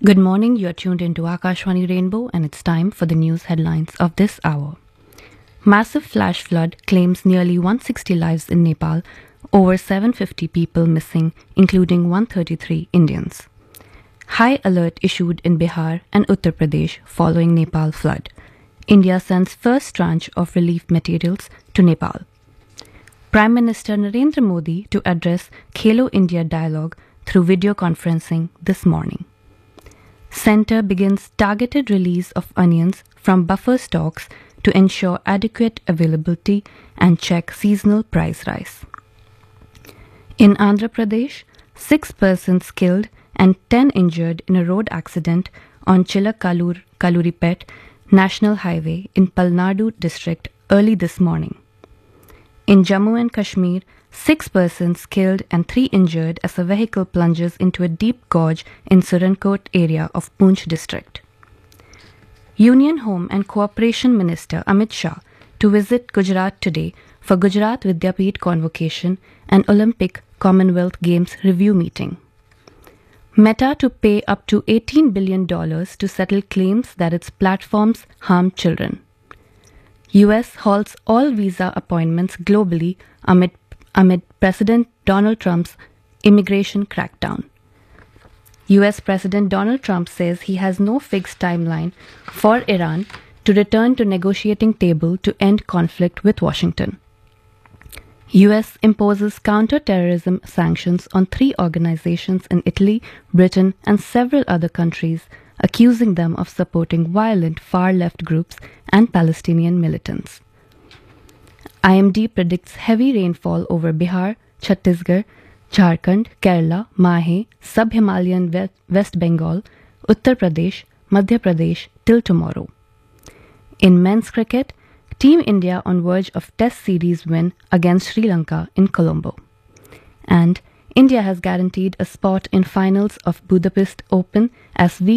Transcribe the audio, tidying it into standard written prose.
Good morning, you are tuned into Akashwani Rainbow and it's time for the news headlines of this hour. Massive flash flood claims nearly 160 lives in Nepal, over 750 people missing, including 133 Indians. High alert issued in Bihar and Uttar Pradesh following Nepal flood. India sends first tranche of relief materials to Nepal. Prime Minister Narendra Modi to address Khelo India dialogue through video conferencing this morning. Centre begins targeted release of onions from buffer stocks to ensure adequate availability and check seasonal price rise. In Andhra Pradesh, 6 persons killed and 10 injured in a road accident on Chilakkaluripet National Highway in Palnadu district early this morning. In Jammu and Kashmir, 6 persons killed and 3 injured as a vehicle plunges into a deep gorge in Surankot area of Poonch district. Union Home and Cooperation Minister Amit Shah to visit Gujarat today for Gujarat Vidyapeeth Convocation and Olympic Commonwealth Games review meeting. Meta to pay up to $18 billion to settle claims that its platforms harm children. US halts all visa appointments globally amid President Donald Trump's immigration crackdown. US President Donald Trump says he has no fixed timeline for Iran to return to negotiating table to end conflict with Washington. US imposes counter-terrorism sanctions on 3 organizations in Italy, Britain and several other countries, accusing them of supporting violent far-left groups and Palestinian militants. IMD predicts heavy rainfall over Bihar, Chhattisgarh, Jharkhand, Kerala, Mahe, Sub-Himalayan West Bengal, Uttar Pradesh, Madhya Pradesh till tomorrow. In men's cricket, Team India on verge of Test series win against Sri Lanka in Colombo. And India has guaranteed a spot in finals of Budapest Open as